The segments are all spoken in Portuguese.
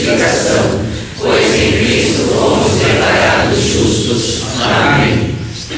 justificação, pois em Cristo fomos declarados justos. Amém.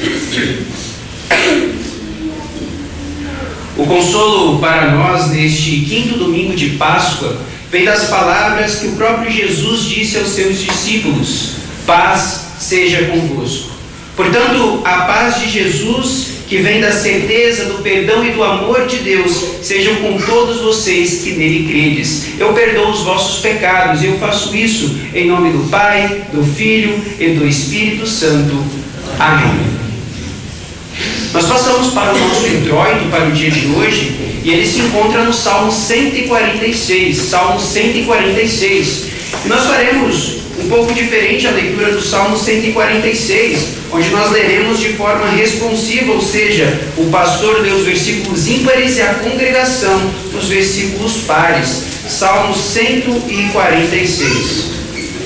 O consolo para nós neste quinto domingo de Páscoa vem das palavras que o próprio Jesus disse aos seus discípulos: paz seja convosco. Portanto, a paz de Jesus, que vem da certeza do perdão e do amor de Deus, sejam com todos vocês que nele credes. Eu perdoo os vossos pecados, e eu faço isso em nome do Pai, do Filho e do Espírito Santo. Amém. Nós passamos para o nosso introito para o dia de hoje, e ele se encontra no Salmo 146, Salmo 146. E nós faremos um pouco diferente a leitura do Salmo 146, onde nós leremos de forma responsiva, ou seja, o pastor lê os versículos ímpares e a congregação os versículos pares. Salmo 146.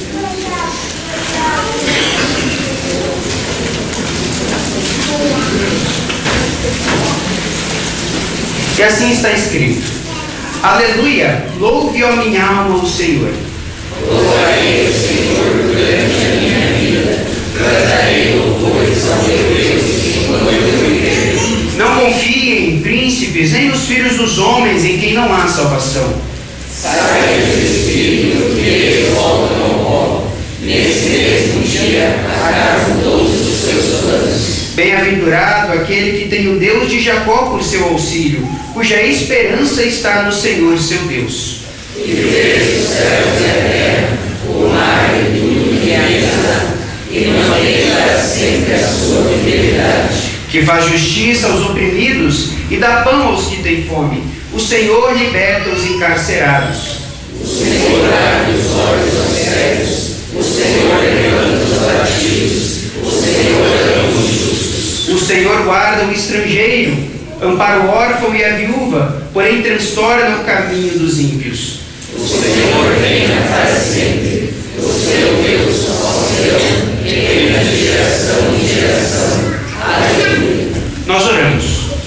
E assim está escrito: Aleluia, louve, ó minha alma, o Senhor. Louvarei o Senhor durante a minha vida, cantarei louvores ao meu Deus enquanto eu viver. Não confie em príncipes, nem nos filhos dos homens, em quem não há salvação. Saia do espírito que eles voltam ao pó, nesse mesmo dia acabam todos os seus planos. Bem-aventurado aquele que tem o Deus de Jacó por seu auxílio, cuja esperança está no Senhor seu Deus. Que fez os céus e a terra, o mar e tudo que neles há, e mantém para sempre a sua fidelidade. Que faz justiça aos oprimidos e dá pão aos que têm fome. O Senhor liberta os encarcerados. O Senhor abre os olhos aos cegos, o Senhor levanta os abatidos, o Senhor ama os justos. O Senhor guarda o estrangeiro, ampara o órfão e a viúva, porém transtorna o caminho dos ímpios. O Senhor reina para sempre, o seu Deus, ó Sião, reina de geração em geração. Aleluia. Nós oramos.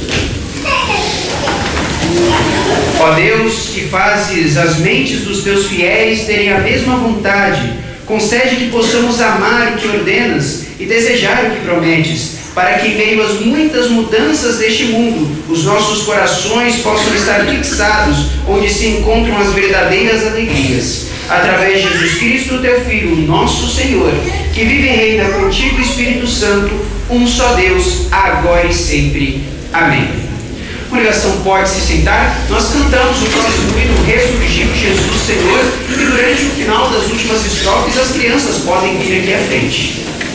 Ó Deus, que fazes as mentes dos teus fiéis terem a mesma vontade, concede que possamos amar o que ordenas e desejar o que prometes, para que em meio às muitas mudanças deste mundo, os nossos corações possam estar fixados onde se encontram as verdadeiras alegrias. Através de Jesus Cristo, teu Filho, nosso Senhor, que vive e reina contigo, Espírito Santo, um só Deus, agora e sempre. Amém. A congregação pode se sentar. Nós cantamos o próximo hino, Ressurgiu Jesus Senhor, e durante o final das últimas estrofes as crianças podem vir aqui à frente.